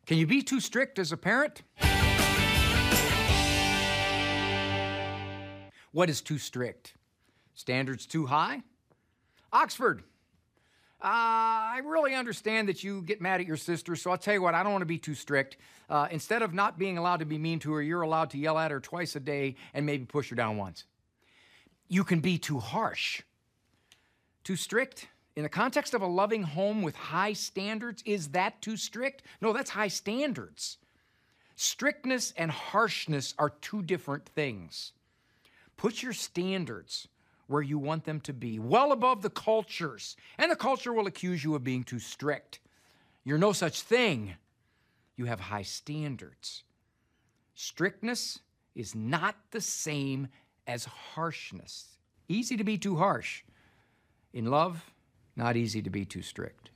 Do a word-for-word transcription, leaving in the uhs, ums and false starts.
Can you be too strict as a parent? What is too strict? Standards too high? Oxford. Uh, I really understand that you get mad at your sister, so I'll tell you what, I don't want to be too strict. Uh, instead of not being allowed to be mean to her, you're allowed to yell at her twice a day and maybe push her down once. You can be too harsh. Too strict? In the context of a loving home with high standards, is that too strict? No, that's high standards. Strictness and harshness are two different things. Put your standards where you want them to be, well above the culture's, and the culture will accuse you of being too strict. You're no such thing. You have high standards. Strictness is not the same as harshness. Easy to be too harsh. In love, not easy to be too strict.